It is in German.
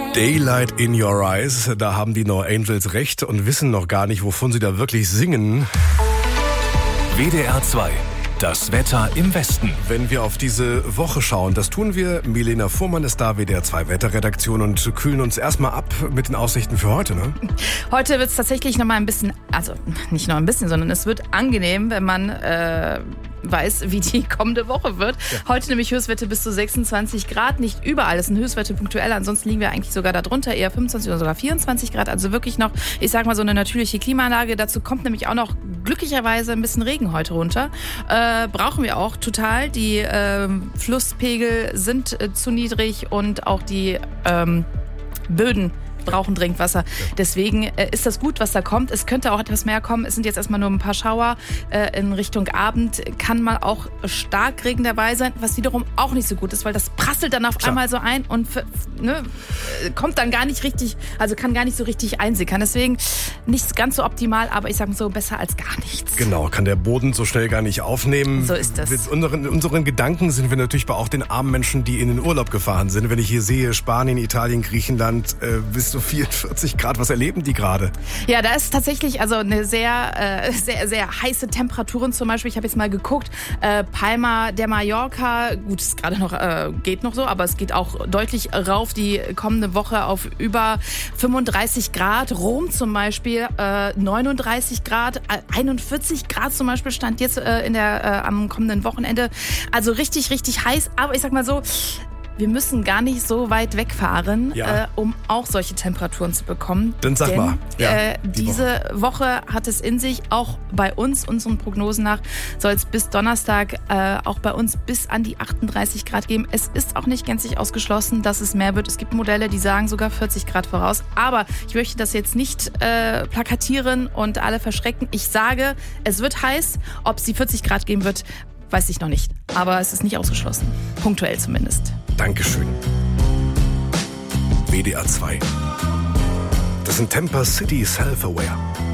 Daylight in Your Eyes, da haben die No Angels recht und wissen noch gar nicht, wovon sie da wirklich singen. WDR 2, das Wetter im Westen. Wenn wir auf diese Woche schauen, das tun wir. Milena Fuhrmann ist da, WDR 2 Wetterredaktion, und kühlen uns erstmal ab mit den Aussichten für heute, ne? Heute wird es tatsächlich noch mal ein bisschen, also nicht nur ein bisschen, sondern es wird angenehm, wenn man weiß, wie die kommende Woche wird. Ja. Heute nämlich Höchstwerte bis zu 26 Grad. Nicht überall, das sind Höchstwerte punktuell. Ansonsten liegen wir eigentlich sogar darunter, eher 25 oder sogar 24 Grad. Also wirklich noch, ich sag mal, so eine natürliche Klimaanlage. Dazu kommt nämlich auch noch glücklicherweise ein bisschen Regen heute runter. Brauchen wir auch total. Die Flusspegel sind zu niedrig und auch die Böden brauchen dringend Wasser. Deswegen ist das gut, was da kommt. Es könnte auch etwas mehr kommen. Es sind jetzt erstmal nur ein paar Schauer. In Richtung Abend kann mal auch Starkregen dabei sein, was wiederum auch nicht so gut ist, weil das prasselt dann auf einmal so ein und kommt dann gar nicht richtig, also kann gar nicht so richtig einsickern. Deswegen nicht ganz so optimal, aber ich sage mal so, besser als gar nichts. Genau, kann der Boden so schnell gar nicht aufnehmen. So ist das. Mit unseren Gedanken sind wir natürlich bei auch den armen Menschen, die in den Urlaub gefahren sind. Wenn ich hier sehe, Spanien, Italien, Griechenland, bis zu 44 Grad, was erleben die gerade? Ja, da ist tatsächlich also eine sehr heiße Temperaturen zum Beispiel. Ich habe jetzt mal geguckt, Palma de Mallorca, gut, ist gerade noch, geht noch so, aber es geht auch deutlich rauf die kommende Woche auf über 35 Grad. Rom zum Beispiel 39 Grad, 41 Grad zum Beispiel stand jetzt am kommenden Wochenende. Also richtig, richtig heiß, aber ich sag mal so, wir müssen gar nicht so weit wegfahren, um auch solche Temperaturen zu bekommen. Dann sag mal. Ja, diese Woche hat es in sich, auch bei uns, unseren Prognosen nach, soll es bis Donnerstag auch bei uns bis an die 38 Grad geben. Es ist auch nicht gänzlich ausgeschlossen, dass es mehr wird. Es gibt Modelle, die sagen sogar 40 Grad voraus. Aber ich möchte das jetzt nicht plakatieren und alle verschrecken. Ich sage, es wird heiß. Ob es die 40 Grad geben wird, weiß ich noch nicht. Aber es ist nicht ausgeschlossen. Punktuell zumindest. Dankeschön. WDR 2. Das sind Temper City Self-Aware.